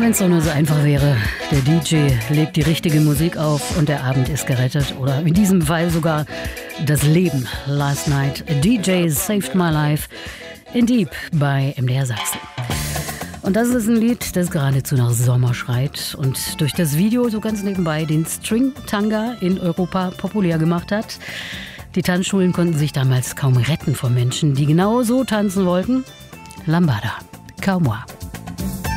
Wenn es doch nur so einfach wäre. Der DJ legt die richtige Musik auf und der Abend ist gerettet. Oder in diesem Fall sogar das Leben. Last Night, a DJ saved my life in Deep bei MDR Sachsen. Und das ist ein Lied, das geradezu nach Sommer schreit und durch das Video so ganz nebenbei den String-Tanga in Europa populär gemacht hat. Die Tanzschulen konnten sich damals kaum retten vor Menschen, die genau so tanzen wollten. Lambada, Calmoi.